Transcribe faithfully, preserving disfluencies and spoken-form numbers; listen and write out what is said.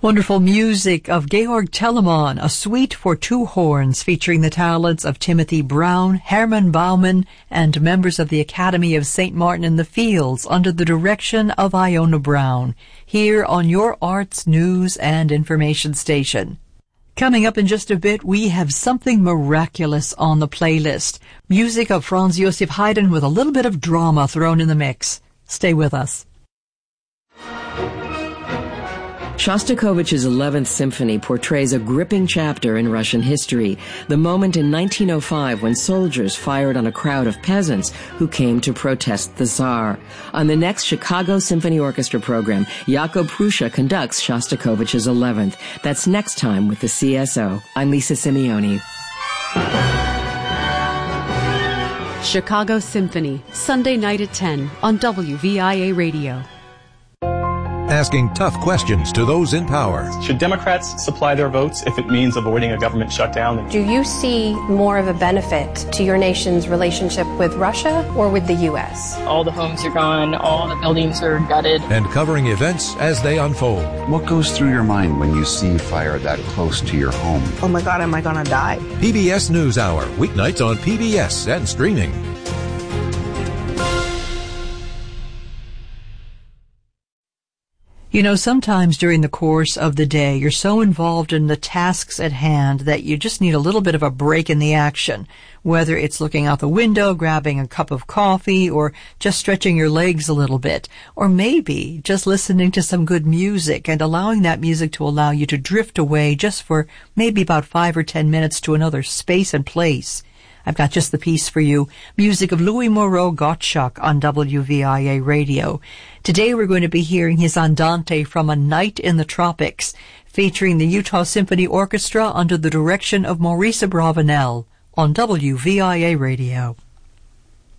Wonderful music of Georg Telemann, a suite for two horns featuring the talents of Timothy Brown, Herman Baumann, and members of the Academy of Saint Martin in the Fields under the direction of Iona Brown, here on your Arts, News, and Information Station. Coming up in just a bit, we have something miraculous on the playlist. Music of Franz Josef Haydn with a little bit of drama thrown in the mix. Stay with us. Shostakovich's eleventh Symphony portrays a gripping chapter in Russian history, the moment in nineteen oh five when soldiers fired on a crowd of peasants who came to protest the Tsar. On the next Chicago Symphony Orchestra program, Jakob Prussia conducts Shostakovich's eleventh. That's next time with the C S O. I'm Lisa Simeone. Chicago Symphony, Sunday night at ten on W V I A Radio. Asking tough questions to those in power. Should Democrats supply their votes if it means avoiding a government shutdown? Do you see more of a benefit to your nation's relationship with Russia or with the U S? All the homes are gone, all the buildings are gutted. And covering events as they unfold. What goes through your mind when you see fire that close to your home? Oh my God, am I gonna die? P B S NewsHour, weeknights on P B S and streaming. You know, sometimes during the course of the day, you're so involved in the tasks at hand that you just need a little bit of a break in the action, whether it's looking out the window, grabbing a cup of coffee, or just stretching your legs a little bit, or maybe just listening to some good music and allowing that music to allow you to drift away just for maybe about five or ten minutes to another space and place. I've got just the piece for you. Music of Louis Moreau Gottschalk on W V I A Radio. Today we're going to be hearing his Andante from A Night in the Tropics, featuring the Utah Symphony Orchestra under the direction of Maurice Abravanel on W V I A Radio.